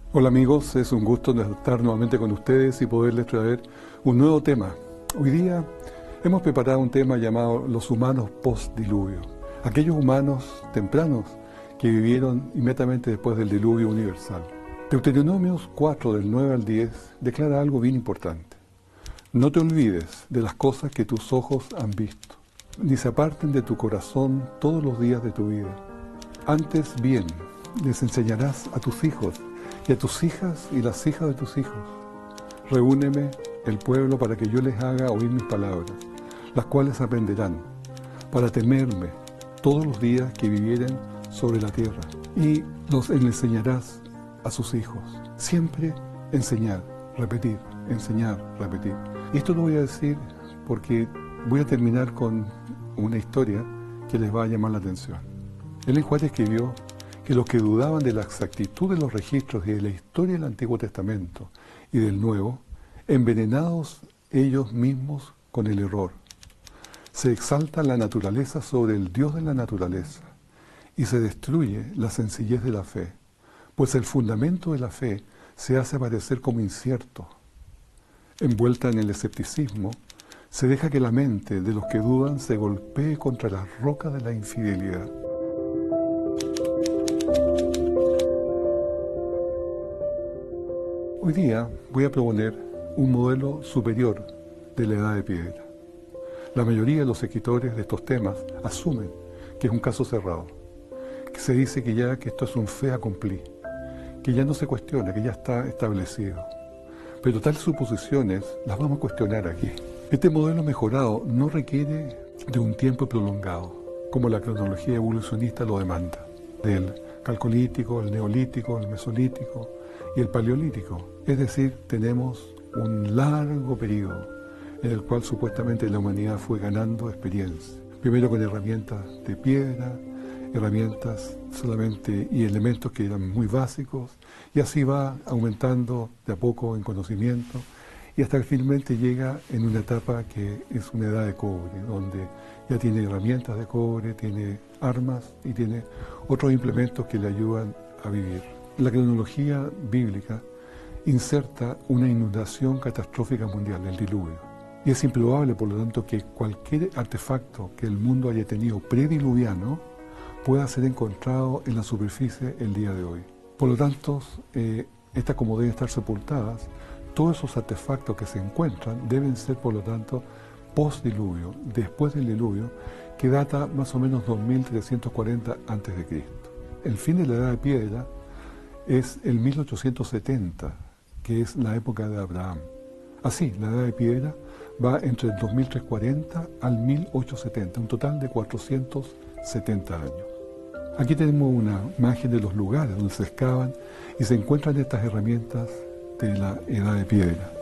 Hola amigos, es un gusto estar nuevamente con ustedes y poderles traer un nuevo tema. Hoy día hemos preparado un tema llamado los humanos post-diluvio. Aquellos humanos tempranos que vivieron inmediatamente después del diluvio universal. Deuteronomios 4 del 9 al 10 declara algo bien importante. No te olvides de las cosas que tus ojos han visto, ni se aparten de tu corazón todos los días de tu vida. Antes bien, les enseñarás a tus hijos y a tus hijas y las hijas de tus hijos. Reúneme el pueblo para que yo les haga oír mis palabras, las cuales aprenderán, para temerme todos los días que vivieren sobre la tierra. Y los enseñarás a sus hijos. Siempre enseñar, repetir, enseñar, repetir. Y esto lo voy a decir porque voy a terminar con una historia que les va a llamar la atención. Ellen White escribió que los que dudaban de la exactitud de los registros y de la historia del Antiguo Testamento y del Nuevo, envenenados ellos mismos con el error. Se exalta la naturaleza sobre el Dios de la naturaleza y se destruye la sencillez de la fe, pues el fundamento de la fe se hace parecer como incierto. Envuelta en el escepticismo, se deja que la mente de los que dudan se golpee contra las rocas de la infidelidad. Hoy día voy a proponer un modelo superior de la edad de piedra. La mayoría de los escritores de estos temas asumen que es un caso cerrado, que se dice que esto es un fait accompli, que ya no se cuestiona, que ya está establecido. Pero tales suposiciones las vamos a cuestionar aquí. Este modelo mejorado no requiere de un tiempo prolongado, como la cronología evolucionista lo demanda, del calcolítico, el neolítico, el mesolítico y el paleolítico. Es decir, tenemos un largo periodo en el cual supuestamente la humanidad fue ganando experiencia. Primero con herramientas de piedra, herramientas solamente y elementos que eran muy básicos, y así va aumentando de a poco en conocimiento, y hasta que finalmente llega en una etapa que es una edad de cobre, donde ya tiene herramientas de cobre, tiene armas y tiene otros implementos que le ayudan a vivir. La cronología bíblica inserta una inundación catastrófica mundial, el diluvio. Y es improbable, por lo tanto, que cualquier artefacto que el mundo haya tenido prediluviano pueda ser encontrado en la superficie el día de hoy. Por lo tanto, estas como deben estar sepultadas, todos esos artefactos que se encuentran deben ser, por lo tanto, post-diluvio, después del diluvio, que data más o menos 2340 a.C. El fin de la Edad de Piedra es el 1870, que es la época de Abraham. Así, la Edad de Piedra va entre el 2340 al 1870, un total de 470 años. Aquí tenemos una imagen de los lugares donde se excavan y se encuentran estas herramientas de la Edad de Piedra.